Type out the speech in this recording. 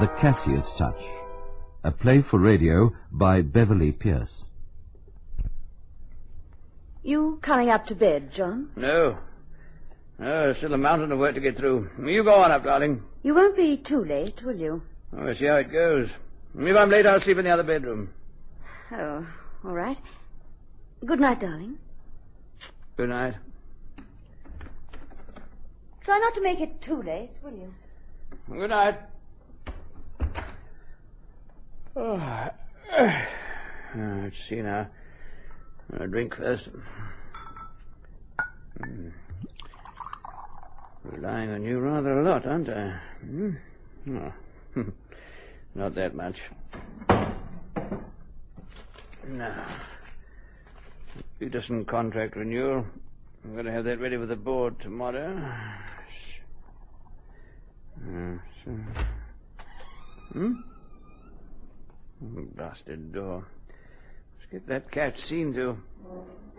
The Cassius Touch, a play for radio by Beverly Pierce. You coming up to bed, John? No. No, still a mountain of work to get through. You go on up, darling. You won't be too late, will you? Oh, we'll see how it goes. If I'm late, I'll sleep in the other bedroom. Oh, all right. Good night, darling. Good night. Try not to make it too late, will you? Good night. Oh, let's see now. I'll drink first. Relying on you rather a lot, aren't I? Oh. Not that much. Now, Peterson contract renewal. I'm going to have that ready for the board tomorrow. Bastard door. Let's get that cat seen to.